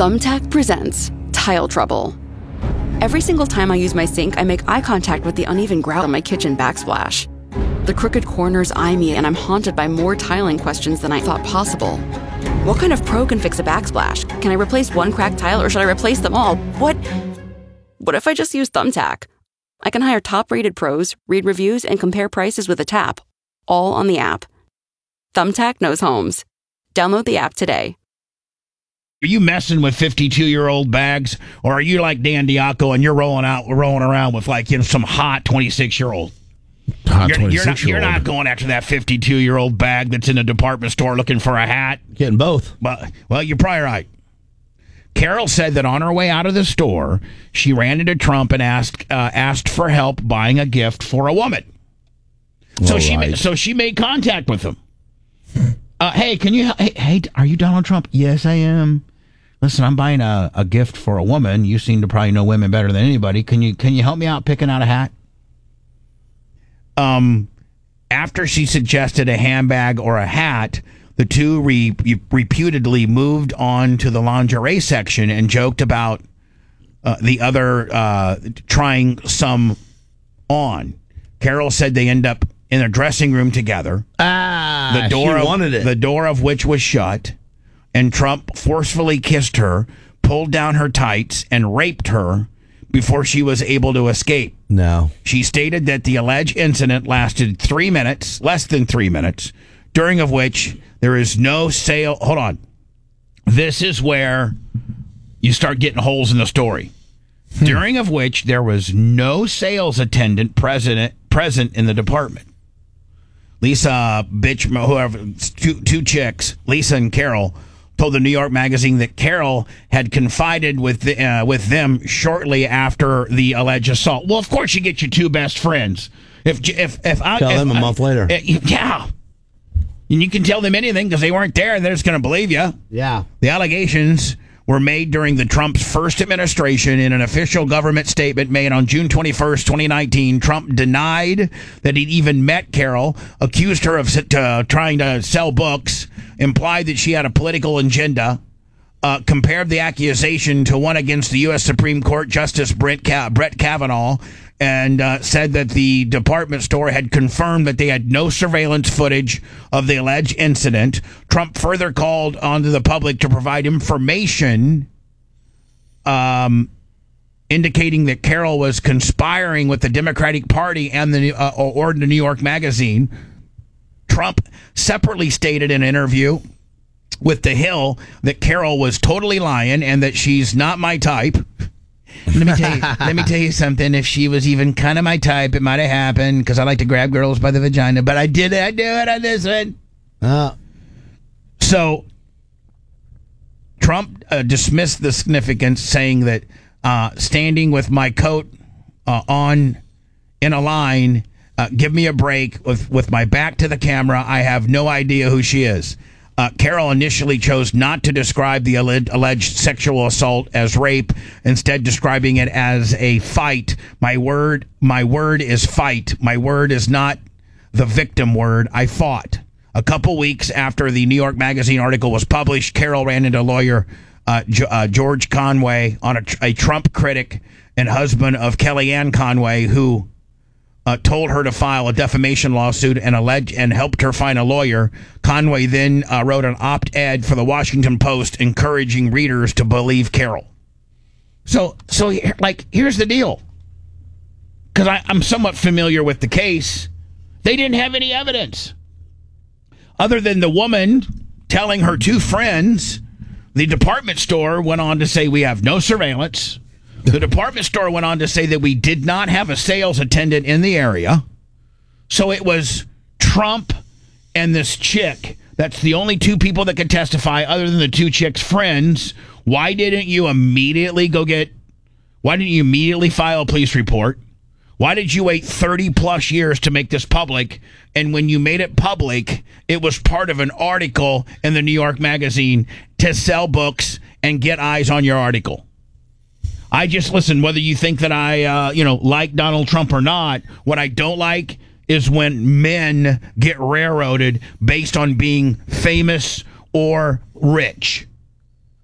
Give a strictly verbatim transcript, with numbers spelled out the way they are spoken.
Thumbtack presents Tile Trouble. Every single time I use my sink, I make eye contact with the uneven grout on my kitchen backsplash. The crooked corners eye me, and I'm haunted by more tiling questions than I thought possible. What kind of pro can fix a backsplash? Can I replace one cracked tile, or should I replace them all? What? What if I just use Thumbtack? I can hire top-rated pros, read reviews, and compare prices with a tap, all on the app. Thumbtack knows homes. Download the app today. Are you messing with fifty-two-year-old bags, or are you like Dan Diaco and you're rolling out, rolling around with like you know some hot twenty-six-year-old? Hot you're, you're not, you're twenty-six-year-old. not going after that fifty-two-year-old bag that's in a department store looking for a hat. Getting both. Well, well, you're probably right. Carol said that on her way out of the store, she ran into Trump and asked uh, asked for help buying a gift for a woman. So All she right. ma- so she made contact with him. Uh, hey, can you? Hey, hey, are you Donald Trump? Yes, I am. Listen, I'm buying a, a gift for a woman. You seem to probably know women better than anybody. Can you can you help me out picking out a hat? Um, after she suggested a handbag or a hat, the two re- reputedly moved on to the lingerie section and joked about uh, the other uh, trying some on. Carol said they end up in a dressing room together. Ah, The door she of, wanted it. the door of which was shut, and Trump forcefully kissed her, pulled down her tights, and raped her before she was able to escape. No. She stated that the alleged incident lasted three minutes, less than three minutes, during of which there is no sale. Hold on. This is where you start getting holes in the story. Hmm. During of which there was no sales attendant present present in the department. Lisa, bitch, whoever, two, two chicks, Lisa and Carol, told the New York Magazine that Carol had confided with the, uh, with them shortly after the alleged assault. Well, of course, you get your two best friends. If if if I Tell if, them a month uh, later. uh, yeah, and you can tell them anything because they weren't there, and they're just going to believe you. Yeah. The allegations were made during the Trump's first administration. In an official government statement made on June twenty-first, twenty nineteen, Trump denied that he'd even met Carol, accused her of uh, trying to sell books, implied that she had a political agenda, uh, compared the accusation to one against the U S Supreme Court Justice Brett, Ka- Brett Kavanaugh, and uh, said that the department store had confirmed that they had no surveillance footage of the alleged incident. Trump further called on the public to provide information um, indicating that Carol was conspiring with the Democratic Party and the uh, or the New York Magazine. Trump separately stated in an interview with The Hill that Carol was totally lying and that she's not my type. Let me tell you. let me tell you something. If she was even kind of my type, it might have happened because I like to grab girls by the vagina. But I did. I do it on this one. Uh, So Trump uh, dismissed the significance, saying that uh, standing with my coat uh, on in a line, uh, give me a break. With with my back to the camera, I have no idea who she is. Uh, Carol initially chose not to describe the alleged, alleged sexual assault as rape, instead describing it as a fight. My word, my word is fight. My word is not the victim word. I fought. A couple weeks after the New York Magazine article was published, Carol ran into lawyer uh, G- uh, George Conway, on a, a Trump critic and husband of Kellyanne Conway, who Uh, told her to file a defamation lawsuit and alleged and helped her find a lawyer. Conway then uh, wrote an op-ed for the Washington Post encouraging readers to believe Carol. So, so like, here's the deal. Because I'm somewhat familiar with the case. They didn't have any evidence other than the woman telling her two friends. The department store went on to say we have no surveillance. The department store went on to say that we did not have a sales attendant in the area. So it was Trump and this chick. That's the only two people that could testify other than the two chicks' friends. Why didn't you immediately go get, why didn't you immediately file a police report? Why did you wait thirty plus years to make this public? And when you made it public, it was part of an article in the New York Magazine to sell books and get eyes on your article. I just, listen, whether you think that I, uh, you know, like Donald Trump or not, what I don't like is when men get railroaded based on being famous or rich.